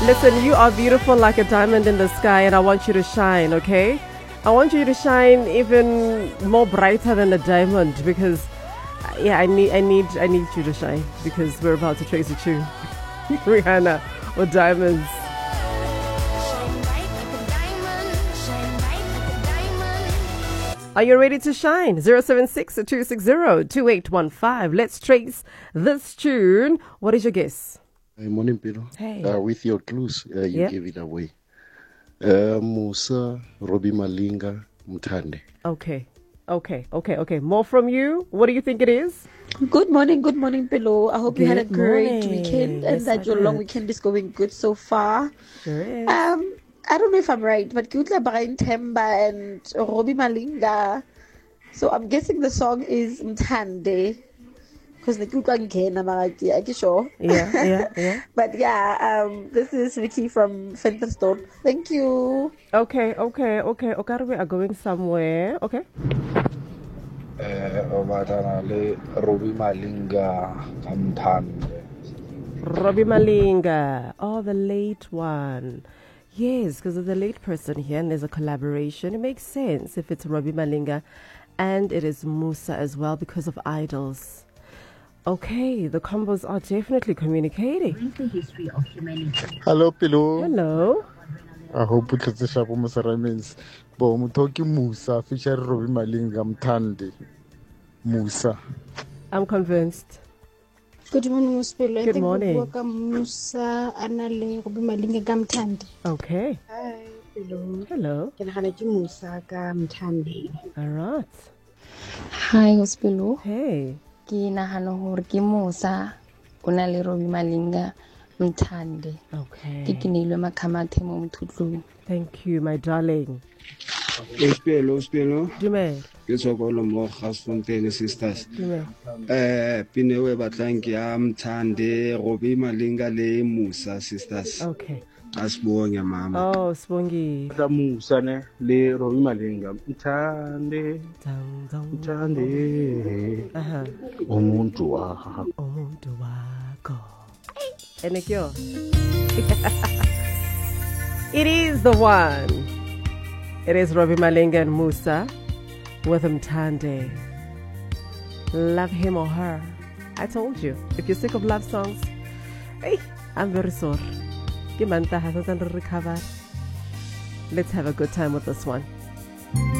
Listen, you are beautiful like a diamond in the sky, and I want you to shine, okay? I want you to shine even more brighter than a diamond because, yeah, I need you to shine because we're about to trace a tune. Rihanna or Diamonds. Are you ready to shine? 076-260-2815. Let's trace this tune. What is your guess? Morning, Pedro. Hey. With your clues, you gave it away. Musa, Robbie Malinga, Mthande. Okay. More from you. What do you think it is? Good morning, Pillow. I hope you had a Good great morning. weekend and Yes, that I your long did. weekend is going good so far. Sure is. I don't know if I'm right, but Kutla Brian Temba and Robbie Malinga. So I'm guessing the song is Mthande. Because the Kutla Nkena Marati, I'm sure. Yeah. But yeah, this is Vicky from Fenterstone. Thank you. Okay. Okaru, we are going somewhere. Okay. Obatana le Robbie Malinga Kamthande. Robbie Malinga. Oh, the late one. Yes, because of the late person here, and there's a collaboration. It makes sense if it's Robbie Malinga, and it is Musa as well because of Idols. Okay, the combos are definitely communicating. Hello, Pilo. Hello. I hope it's a sharp Musa. But I'm talking Musa, feature Robbie Malinga Mthande. Musa. I'm convinced. Good morning, Uspelo. Good morning. Musa Anale Robbie Malinga Mthande. Okay. Hi, hello. Hello. Ke nagana ke Musa ka Mthande. All right. Hi, Uspelo. Hey. Ke nagana gore ke Musa o na le Robbie Malinga Mthande. Okay. Ke kinilwe makhamathe mo mothutlong. Thank you, my darling. Uspelo. Dumela. Ke tsokolo mo Gasfontein Sisters. Dumela. Pine we batlang ke ya Mthande, Robbie Malinga le Musa Sisters. Okay. Asibonge mama. Oh, Spongy. Musa ne le Robbie Malinga Mthande. Mthande. Umuntu wakho. Enekyo. It is the one. It is Robbie Malinga and Musa with Mthande. Love him or her. I told you. If you're sick of love songs, hey, I'm very sorry. Let's have a good time with this one.